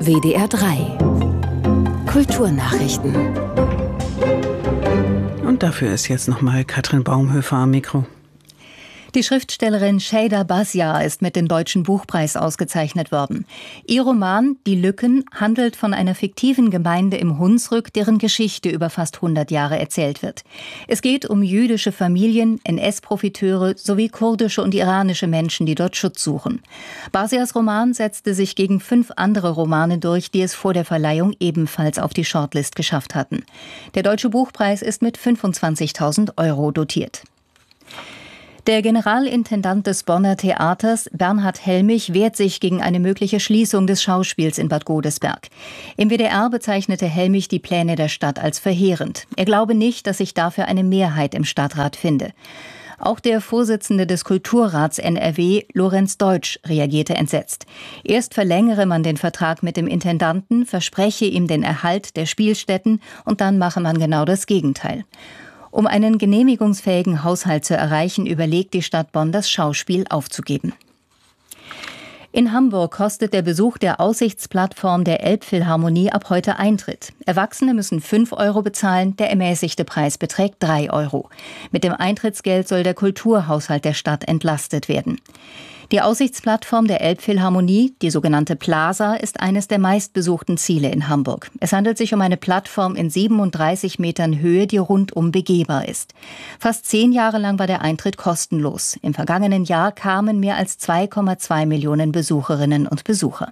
WDR 3 Kulturnachrichten. Und dafür ist jetzt nochmal Katrin Baumhöfer am Mikro. Die Schriftstellerin Şeyda Bazia ist mit dem Deutschen Buchpreis ausgezeichnet worden. Ihr Roman »Die Lücken« handelt von einer fiktiven Gemeinde im Hunsrück, deren Geschichte über fast 100 Jahre erzählt wird. Es geht um jüdische Familien, NS-Profiteure sowie kurdische und iranische Menschen, die dort Schutz suchen. Bazias Roman setzte sich gegen 5 andere Romane durch, die es vor der Verleihung ebenfalls auf die Shortlist geschafft hatten. Der Deutsche Buchpreis ist mit 25.000 € dotiert. Der Generalintendant des Bonner Theaters, Bernhard Helmich, wehrt sich gegen eine mögliche Schließung des Schauspiels in Bad Godesberg. Im WDR bezeichnete Helmich die Pläne der Stadt als verheerend. Er glaube nicht, dass sich dafür eine Mehrheit im Stadtrat finde. Auch der Vorsitzende des Kulturrats NRW, Lorenz Deutsch, reagierte entsetzt. Erst verlängere man den Vertrag mit dem Intendanten, verspreche ihm den Erhalt der Spielstätten und dann mache man genau das Gegenteil. Um einen genehmigungsfähigen Haushalt zu erreichen, überlegt die Stadt Bonn, das Schauspiel aufzugeben. In Hamburg kostet der Besuch der Aussichtsplattform der Elbphilharmonie ab heute Eintritt. Erwachsene müssen 5 € bezahlen, der ermäßigte Preis beträgt 3 €. Mit dem Eintrittsgeld soll der Kulturhaushalt der Stadt entlastet werden. Die Aussichtsplattform der Elbphilharmonie, die sogenannte Plaza, ist eines der meistbesuchten Ziele in Hamburg. Es handelt sich um eine Plattform in 37 Metern Höhe, die rundum begehbar ist. Fast 10 Jahre lang war der Eintritt kostenlos. Im vergangenen Jahr kamen mehr als 2,2 Millionen Besucherinnen und Besucher.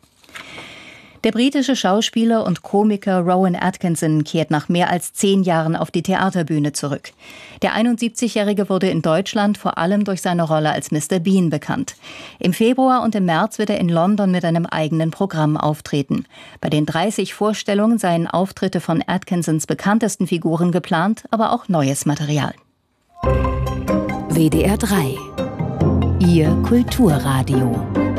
Der britische Schauspieler und Komiker Rowan Atkinson kehrt nach mehr als 10 Jahren auf die Theaterbühne zurück. Der 71-Jährige wurde in Deutschland vor allem durch seine Rolle als Mr. Bean bekannt. Im Februar und im März wird er in London mit einem eigenen Programm auftreten. Bei den 30 Vorstellungen seien Auftritte von Atkinsons bekanntesten Figuren geplant, aber auch neues Material. WDR 3 Ihr Kulturradio.